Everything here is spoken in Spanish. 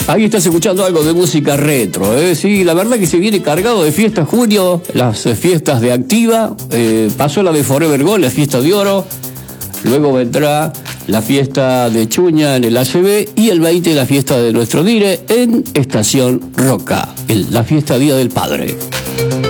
Ahí estás escuchando algo de música retro, ¿eh? Sí, la verdad que se viene cargado de fiestas, junio, las fiestas de Activa, pasó la de Forever Gold, la fiesta de oro, luego vendrá la fiesta de Chuña en el ACB y el 20 la fiesta de nuestro Dire en Estación Roca, la fiesta Día del Padre.